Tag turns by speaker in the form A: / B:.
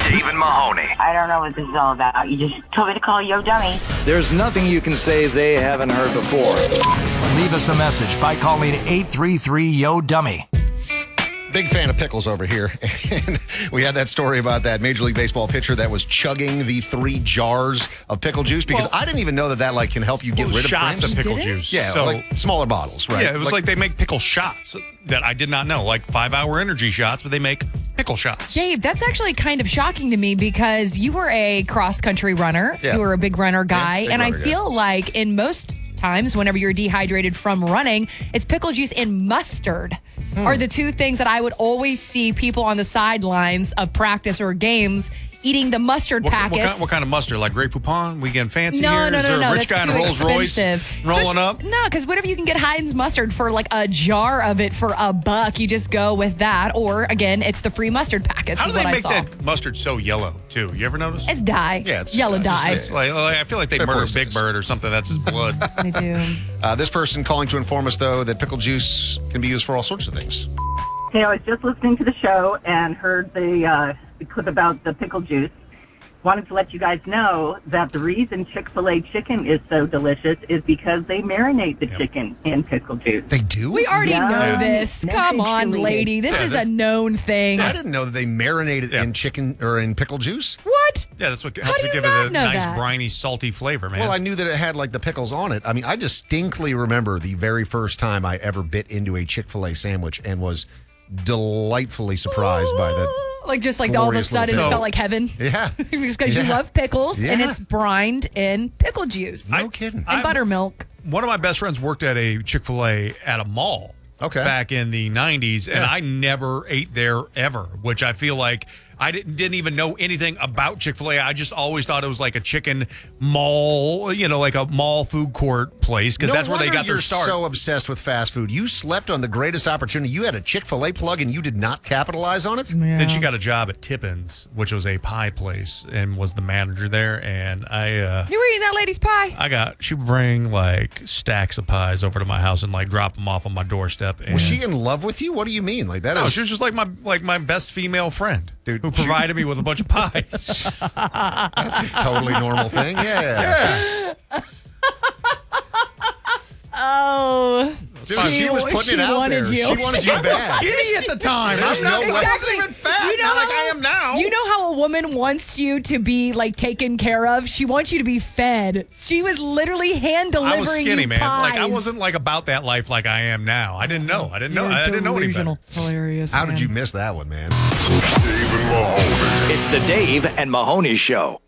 A: Dave and Mahoney.
B: I don't know what this is all about. You just told me to call Yo Dummy.
C: There's nothing you can say they haven't heard before. Leave us a message by calling 833-YO-DUMMY.
D: Big fan of pickles over here. And we had that story about that Major League Baseball pitcher that was chugging the 3 jars of pickle juice because I didn't even know that can help you get rid of
E: shots
D: cramps.
E: of pickle juice.
D: Yeah,
E: so,
D: like smaller bottles, right?
E: Yeah, it was like they make pickle shots that I did not know, like 5-hour energy shots, but they make pickle shots.
F: Dave, that's actually kind of shocking to me because you were a cross-country runner.
D: Yeah.
F: You were a big runner guy.
D: Yeah, big
F: and
D: runner
F: I
D: guy.
F: feel like in most times, whenever you're dehydrated from running, it's pickle juice and mustard are the 2 things that I would always see people on the sidelines of practice or games eating the mustard packets.
E: What kind of mustard? Like Grey Poupon? We getting fancy
F: No,
E: here?
F: no,
E: Is
F: no,
E: there
F: no.
E: a rich
F: That's
E: guy in a
F: too
E: Rolls Royce
F: expensive.
E: rolling up?
F: No, because whatever you can get Heinz mustard for like a jar of it for $1, you just go with that. Or again, it's the free mustard packets.
E: How do
F: is
E: they
F: what I
E: make
F: saw.
E: that mustard so yellow, too? You ever notice?
F: It's dye.
D: Yeah, it's just
F: yellow
D: dye.
F: dye.
D: Just-
E: It's like, I feel like they
D: They're
E: murdered Big
D: poisonous.
E: Bird or something. That's his blood.
F: They do.
D: This person calling to inform us, though, that pickle juice can be used for all sorts of things.
G: Hey, I was just listening to the show and heard the clip about the pickle juice. Wanted to let you guys know that the reason Chick-fil-A chicken is so delicious is because they marinate the chicken in pickle juice.
D: They do?
F: We already
G: Yeah.
F: know this.
G: Yeah.
F: Come on,
G: Naturally.
F: lady. This is a known thing.
D: I didn't know that they marinate it in chicken or in pickle juice.
F: What?
E: Yeah, that's what
F: do
E: helps
F: you
E: it give
F: not
E: it a
F: know
E: nice,
F: that?
E: briny, salty flavor, man.
D: Well, I knew that it had like the pickles on it. I mean, I distinctly remember the very first time I ever bit into a Chick-fil-A sandwich and was delightfully surprised by the.
F: Like just like all of a
D: Glorious little
F: sudden it
D: thing.
F: felt like heaven.
D: Yeah.
F: Because you
D: Yeah.
F: love pickles and
D: Yeah.
F: it's brined in pickle juice.
D: No kidding.
F: And buttermilk.
E: One of my best friends worked at a Chick-fil-A at a mall.
D: Okay.
E: Back in the 90s, and I never ate there ever, which I feel like I didn't even know anything about Chick-fil-A. I just always thought it was like a chicken mall, like a mall food court place, because that's where they got their
D: you're
E: start.
D: so obsessed with fast food. You slept on the greatest opportunity. You had a Chick-fil-A plug and you did not capitalize on it?
E: Then she got a job at Tippins, which was a pie place, and was the manager there. And
F: You were eating that lady's pie?
E: she would bring like stacks of pies over to my house and like drop them off on my doorstep. And
D: Was she in love with you? What do you mean? Like that
E: No,
D: is
E: she was just like my best female friend,
D: Dude,
E: who provided me with a bunch of pies.
D: that's a totally normal thing. Yeah.
F: Oh.
D: Dude, she was putting it out
F: wanted
D: there.
F: you.
D: She wanted you bad.
E: Skinny at the time.
D: There's no way.
E: I wasn't even fat. Not like I am now.
F: You know how a woman wants you to be like taken care of? She wants you to be fed. She was literally hand delivering
E: I was skinny,
F: you
E: man.
F: pies.
E: Like I wasn't like about that life like I am now. I didn't know. I didn't know any better.
F: Hilarious.
D: How did you miss that one, man?
A: Dave and Mahoney.
C: It's the Dave and Mahoney Show.